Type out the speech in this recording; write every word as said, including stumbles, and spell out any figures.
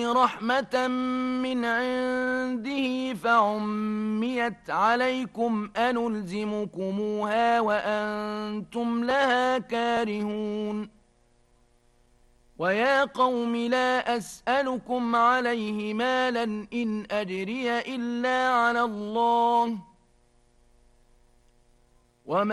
رحمة من عنده فعميت عليكم أنلزمكموها وأنتم لها كارهون ويا قوم لا أسألكم عليه مالا إن أجري إلا على الله وما